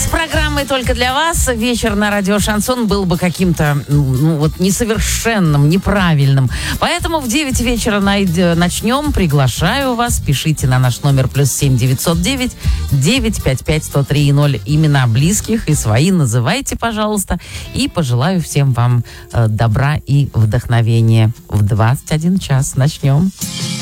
Без программы «Только для вас» вечер на радио «Шансон» был бы каким-то несовершенным, неправильным. Поэтому в 9 вечера начнем. Приглашаю вас. Пишите на наш номер +7 909 955 103 0. Имена близких и свои называйте, пожалуйста. И пожелаю всем вам добра и вдохновения. В 21 час начнем.